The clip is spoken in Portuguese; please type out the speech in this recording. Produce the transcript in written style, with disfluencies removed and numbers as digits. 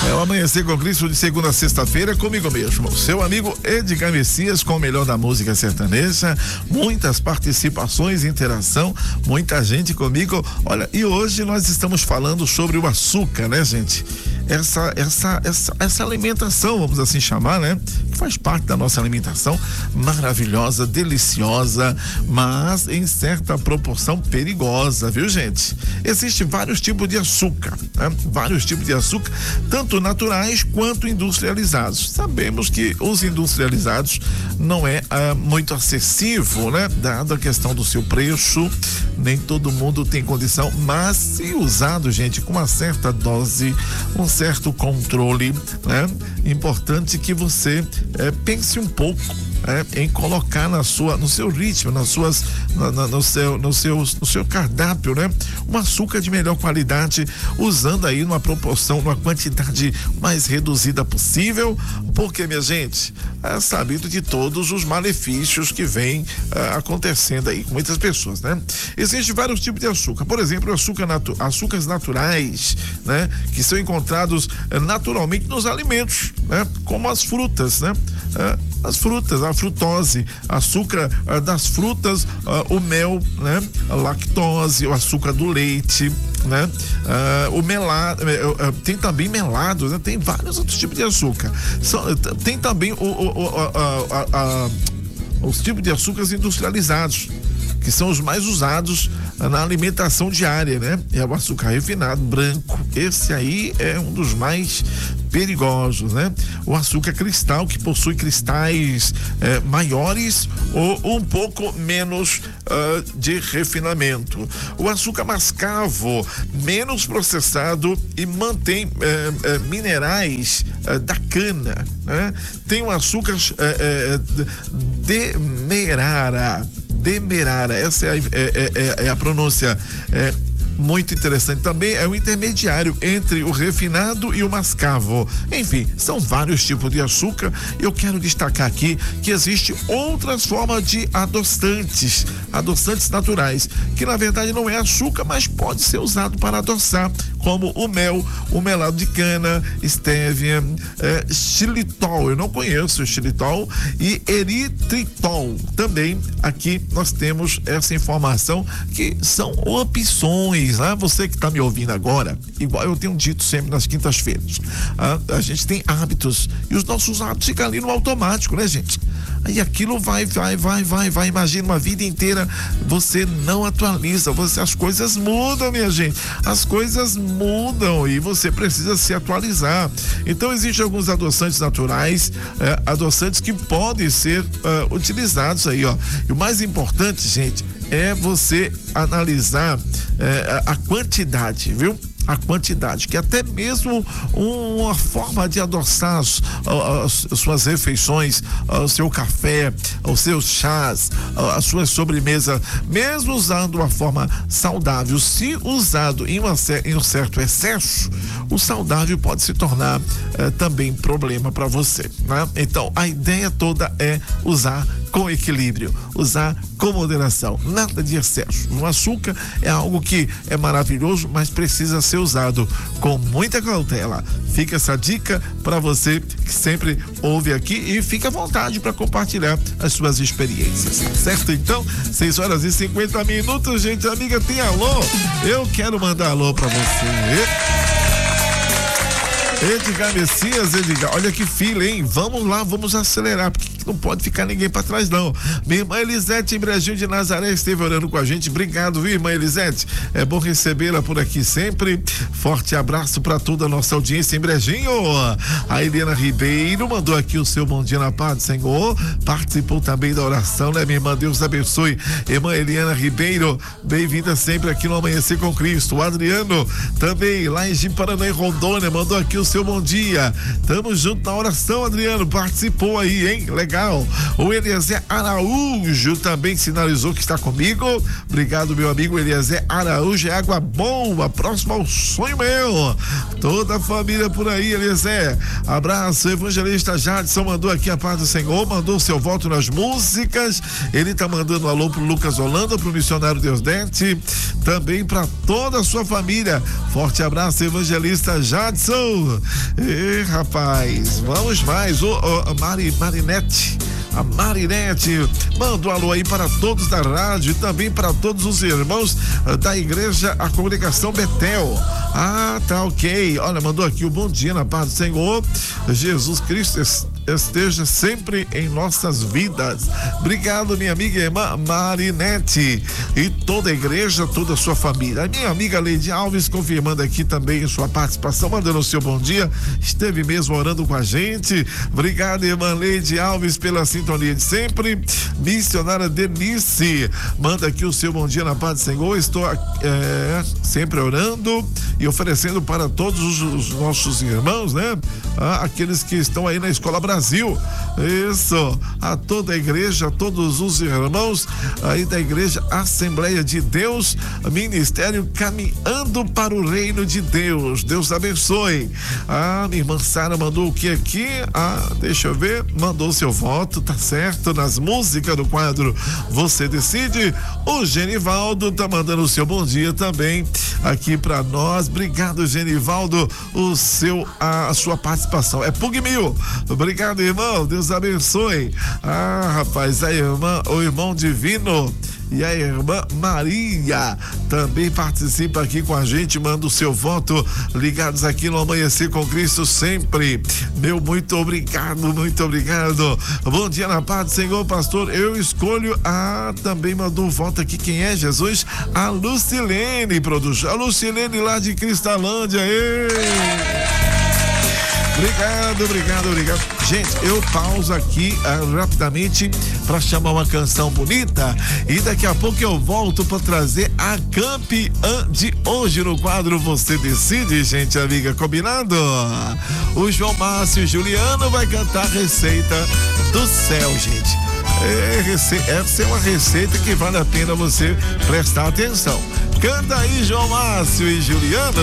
É o Amanhecer com Cristo de segunda a sexta-feira, comigo mesmo, seu amigo Edgar Messias, com o melhor da música sertaneja, muitas participações, interação, muita gente comigo. Olha, e hoje nós estamos falando sobre o açúcar, né, gente? Essa alimentação, vamos assim chamar, né? Que faz parte da nossa alimentação, maravilhosa, deliciosa, mas em certa proporção perigosa, viu, gente? Existem vários tipos de açúcar, né? Vários tipos de açúcar, tanto naturais quanto industrializados. Sabemos que os industrializados não é muito acessível, né? Dada a questão do seu preço, nem todo mundo tem condição, mas se usado, gente, com uma certa dose, um certo controle, né? Importante que você pense um pouco em colocar no seu ritmo, no seu cardápio, né? Um açúcar de melhor qualidade, usando aí numa proporção, numa quantidade mais reduzida possível, porque, minha gente, é sabido de todos os malefícios que vêm acontecendo aí com muitas pessoas, né? Existem vários tipos de açúcar, por exemplo, açúcares naturais, né? Que são encontrados naturalmente nos alimentos, né? Como as frutas, né? As frutas, a frutose, açúcar das frutas, o mel, né? A lactose, o açúcar do leite, né? O melado, tem também melados, né? Tem vários outros tipos de açúcar. Tem também os tipos de açúcares industrializados, que são os mais usados na alimentação diária, né? É o açúcar refinado, branco. Esse aí é um dos mais perigosos, né? O açúcar cristal, que possui cristais maiores ou um pouco menos de refinamento. O açúcar mascavo, menos processado e mantém minerais da cana, né? Tem o açúcar demerara, essa é a pronúncia muito interessante. Também é o intermediário entre o refinado e o mascavo. Enfim, são vários tipos de açúcar. Eu quero destacar aqui que existe outras formas de adoçantes naturais, que na verdade não é açúcar, mas pode ser usado para adoçar, como o mel, o melado de cana, estévia, xilitol, eu não conheço o xilitol, e eritritol. Também aqui nós temos essa informação, que são opções. Você que está me ouvindo agora, igual eu tenho dito sempre nas quintas-feiras, a gente tem hábitos e os nossos hábitos ficam ali no automático, né, gente? Aí aquilo vai, imagina uma vida inteira, você não atualiza, as coisas mudam, minha gente, as coisas mudam e você precisa se atualizar. Então existem alguns adoçantes naturais, adoçantes que podem ser utilizados aí, ó. E o mais importante, gente, é você analisar a quantidade, viu? A quantidade, que até mesmo uma forma de adoçar as suas refeições, o seu café, os seus chás, as suas sobremesas, mesmo usando uma forma saudável, se usado em um certo excesso, o saudável pode se tornar também problema para você, né? Então a ideia toda é usar com equilíbrio, usar com moderação, nada de excesso. O açúcar é algo que é maravilhoso, mas precisa ser usado com muita cautela. Fica essa dica para você que sempre ouve aqui e fica à vontade para compartilhar as suas experiências, certo? Então, 6h50, gente, amiga, tem alô? Eu quero mandar alô para você. Edgar Messias, olha que fila, hein? Vamos lá, vamos acelerar, porque não pode ficar ninguém para trás, não. Minha irmã Elisete, em Brejinho de Nazaré, esteve orando com a gente. Obrigado, viu, irmã Elisete? É bom recebê-la por aqui sempre. Forte abraço para toda a nossa audiência em Brejinho. A Eliana Ribeiro mandou aqui o seu bom dia na paz do Senhor. Participou também da oração, né, minha irmã? Deus abençoe. Irmã Eliana Ribeiro, bem-vinda sempre aqui no Amanhecer com Cristo. O Adriano, também lá em Ji-Paraná, em Rondônia, mandou aqui o seu bom dia. Tamo junto na oração, Adriano. Participou aí, hein? Legal. O Eliezer Araújo também sinalizou que está comigo. Obrigado, meu amigo Eliezer Araújo. É água boa, próximo ao sonho meu. Toda a família por aí, Eliezer. Abraço. O evangelista Jadson mandou aqui a paz do Senhor, mandou seu voto nas músicas. Ele tá mandando um alô pro Lucas Holanda, pro missionário Deus Dente, também para toda a sua família. Forte abraço, evangelista Jadson. Rapaz, vamos mais. Marinete. A Marinete manda um alô aí para todos da rádio e também para todos os irmãos da igreja, a congregação Betel. Tá ok. Olha, mandou aqui o bom dia na paz do Senhor. Jesus Cristo esteja sempre em nossas vidas. Obrigado, minha amiga e irmã Marinete e toda a igreja, toda a sua família. A minha amiga Leide Alves confirmando aqui também sua participação, mandando o seu bom dia, esteve mesmo orando com a gente. Obrigado, irmã Leide Alves, pela sintonia de sempre. Missionária Denise manda aqui o seu bom dia na paz do Senhor. Estou sempre orando e oferecendo para todos os nossos irmãos, né? Aqueles que estão aí na Escola Brasil. Isso, a toda a igreja, a todos os irmãos aí da igreja Assembleia de Deus, ministério caminhando para o reino de Deus. Deus abençoe. Minha irmã Sara mandou o que aqui? Deixa eu ver, mandou seu voto, tá certo, nas músicas do quadro Você Decide. O Genivaldo tá mandando o seu bom dia também aqui para nós. Obrigado, Genivaldo, a sua participação. É Pugmil. Obrigado, irmão. Deus abençoe. Rapaz, o irmão divino e a irmã Maria também participa aqui com a gente, manda o seu voto, ligados aqui no Amanhecer com Cristo sempre. Meu muito obrigado, muito obrigado. Bom dia na paz do Senhor, pastor. Eu escolho também mandou um voto aqui, quem é, Jesus? A Lucilene, produção. A Lucilene lá de Cristalândia. Obrigado. Gente, eu pauso aqui rapidamente para chamar uma canção bonita e daqui a pouco eu volto para trazer a campeã de hoje no quadro Você Decide, gente amiga, combinado? O João Márcio Juliano vai cantar Receita do Céu, gente. Essa é uma receita que vale a pena você prestar atenção. Canta aí, João Márcio e Juliano.